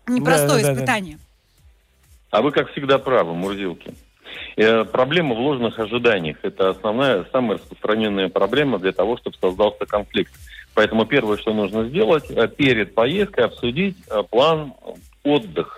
непростое Да. испытание. А вы, как всегда, правы, Мурзилки. Проблема в ложных ожиданиях. Это основная, самая распространенная проблема для того, чтобы создался конфликт. Поэтому первое, что нужно сделать, перед поездкой обсудить план отдыха.